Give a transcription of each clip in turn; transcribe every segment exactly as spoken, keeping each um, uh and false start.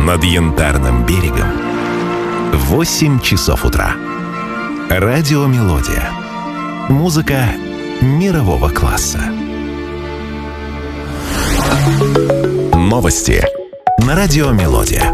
Над Янтарным берегом восемь часов утра. Радиомелодия. Музыка мирового класса. Новости на Радиомелодия.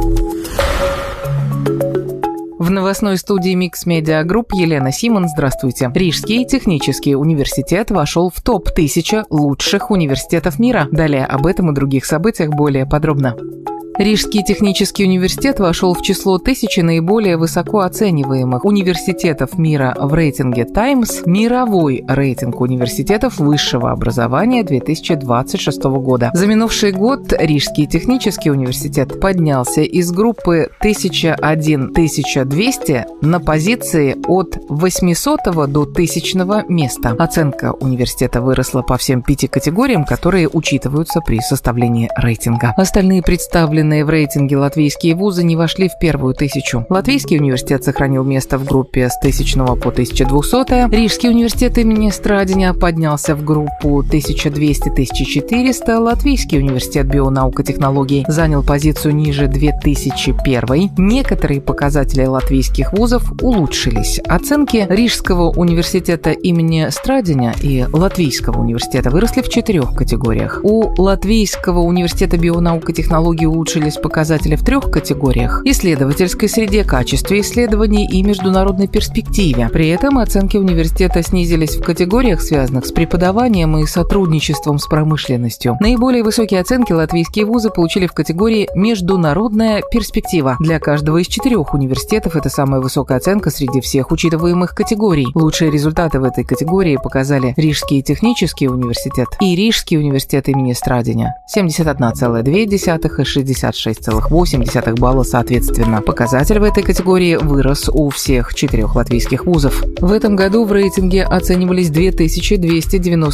В новостной студии Mix Media Group Елена Симон. Здравствуйте. Рижский технический университет вошел в топ тысяча лучших университетов мира. Далее об этом и других событиях более подробно. Рижский технический университет вошел в число тысячи наиболее высоко оцениваемых университетов мира в рейтинге Times, мировой рейтинг университетов высшего образования две тысячи двадцать шестого года. За минувший год Рижский технический университет поднялся из группы тысяча один - тысяча двести на позиции от восьмисотого до тысячного места. Оценка университета выросла по всем пяти категориям, которые учитываются при составлении рейтинга. Остальные представленные в рейтинге латвийские вузы не вошли в первую тысячу. Латвийский университет сохранил место в группе с тысячного по тысяча двухсотое. Рижский университет имени Страдиня поднялся в группу тысяча двести - тысяча четыреста. Латвийский университет бионаукотехнологий занял позицию ниже две тысячи первой. Некоторые показатели латвийских вузов улучшились. Оценки Рижского университета имени Страдиня и Латвийского университета выросли в четырех категориях. У Латвийского университета бионаукотехнологий улучшились показатели в трех категориях: исследовательской среде, качестве исследований и международной перспективе. При этом оценки университета снизились в категориях, связанных с преподаванием и сотрудничеством с промышленностью. Наиболее высокие оценки латвийские вузы получили в категории «Международная перспектива». Для каждого из четырех университетов это самая высокая оценка среди всех учитываемых категорий. Лучшие результаты в этой категории показали Рижский технический университет и Рижский университет имени Страдиня – семьдесят одна целая две десятых и шестьдесят шесть целых восемь десятых балла соответственно. Показатель в этой категории вырос у всех четырех латвийских вузов. В этом году в рейтинге оценивались две тысячи двести девяносто